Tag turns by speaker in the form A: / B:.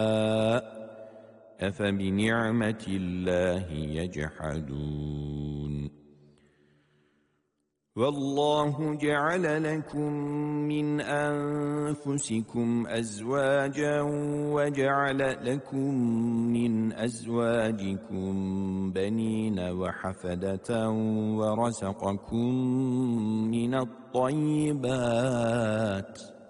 A: أفبنعمة الله يجحدون والله جعل لكم من أنفسكم أزواجا وجعل لكم من أزواجكم بنين وحفدة ورزقكم من الطيبات